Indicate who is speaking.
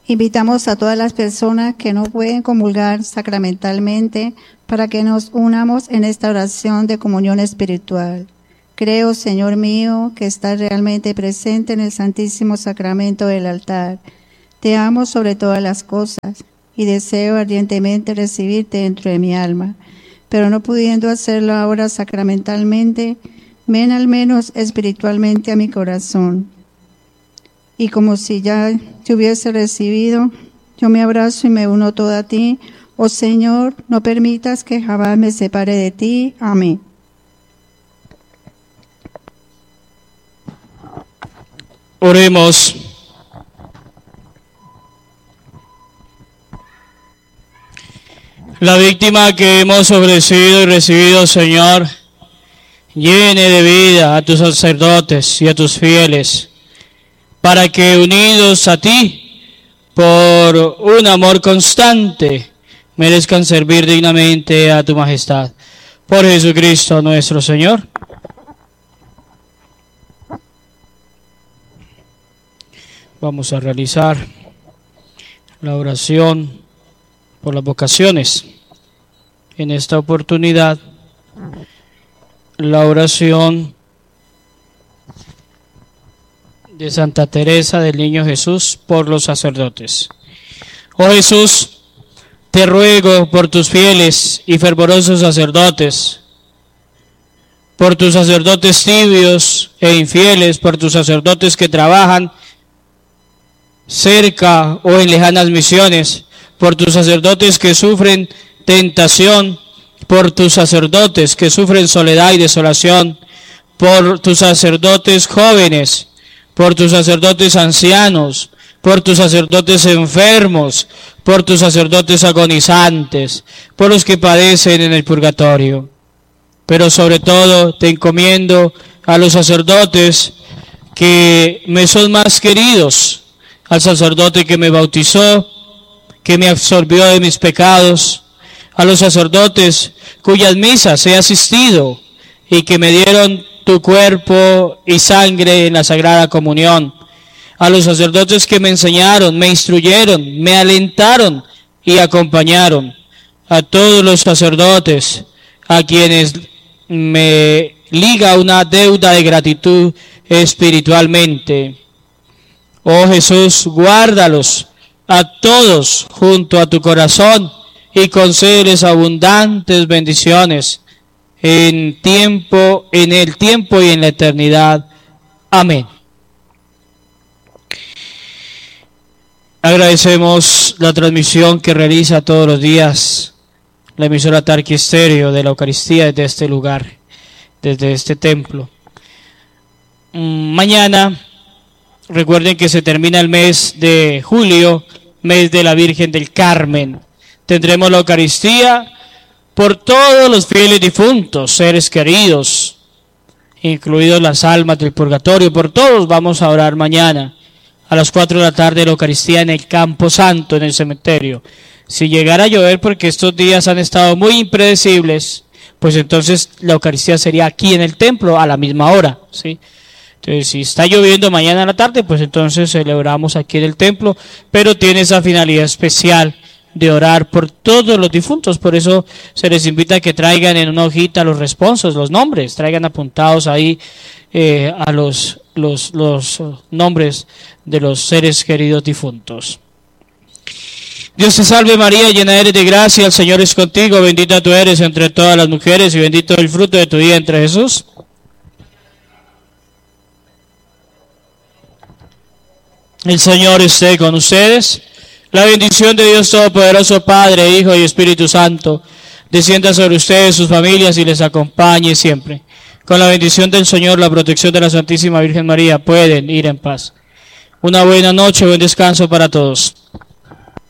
Speaker 1: Invitamos a todas las personas que no pueden comulgar sacramentalmente para que nos unamos en esta oración de comunión espiritual. Creo, Señor mío, que estás realmente presente en el Santísimo Sacramento del altar. Te amo sobre todas las cosas y deseo ardientemente recibirte dentro de mi alma. Pero no pudiendo hacerlo ahora sacramentalmente, ven al menos espiritualmente a mi corazón. Y como si ya te hubiese recibido, yo me abrazo y me uno toda a ti. Oh Señor, no permitas que jamás me separe de ti. Amén.
Speaker 2: Oremos. La víctima que hemos ofrecido y recibido, Señor, llene de vida a tus sacerdotes y a tus fieles, para que unidos a ti, por un amor constante, merezcan servir dignamente a tu majestad. Por Jesucristo nuestro Señor. Vamos a realizar la oración por las vocaciones. En esta oportunidad, la oración de Santa Teresa del Niño Jesús por los sacerdotes. Oh Jesús, te ruego por tus fieles y fervorosos sacerdotes, por tus sacerdotes tibios e infieles, por tus sacerdotes que trabajan cerca o en lejanas misiones, por tus sacerdotes que sufren tentación, por tus sacerdotes que sufren soledad y desolación, por tus sacerdotes jóvenes, por tus sacerdotes ancianos, por tus sacerdotes enfermos, por tus sacerdotes agonizantes, por los que padecen en el purgatorio. Pero sobre todo te encomiendo a los sacerdotes que me son más queridos, al sacerdote que me bautizó, que me absolvió de mis pecados, a los sacerdotes cuyas misas he asistido y que me dieron tu cuerpo y sangre en la Sagrada Comunión, a los sacerdotes que me enseñaron, me instruyeron, me alentaron y acompañaron, a todos los sacerdotes a quienes me liga una deuda de gratitud espiritualmente. Oh Jesús, guárdalos a todos junto a tu corazón y concédeles abundantes bendiciones en el tiempo y en la eternidad. Amén. Agradecemos la transmisión que realiza todos los días la emisora Tarqui Estéreo de la Eucaristía desde este lugar, desde este templo. Mañana, recuerden que se termina el mes de julio, mes de la Virgen del Carmen. Tendremos la Eucaristía por todos los fieles difuntos, seres queridos, incluidos las almas del purgatorio. Por todos vamos a orar mañana a las 4 de la tarde la Eucaristía en el Campo Santo, en el cementerio. Si llegara a llover, porque estos días han estado muy impredecibles, pues entonces la Eucaristía sería aquí en el templo a la misma hora, ¿sí? Entonces, si está lloviendo mañana a la tarde, pues entonces celebramos aquí en el templo, pero tiene esa finalidad especial de orar por todos los difuntos. Por eso se les invita a que traigan en una hojita los responsos, los nombres, traigan apuntados ahí a los nombres de los seres queridos difuntos. Dios te salve María, llena eres de gracia, el Señor es contigo, bendita tú eres entre todas las mujeres y bendito el fruto de tu vientre, Jesús. El Señor esté con ustedes. La bendición de Dios Todopoderoso, Padre, Hijo y Espíritu Santo, descienda sobre ustedes, sus familias y les acompañe siempre. Con la bendición del Señor, la protección de la Santísima Virgen María, pueden ir en paz. Una buena noche, buen descanso para todos.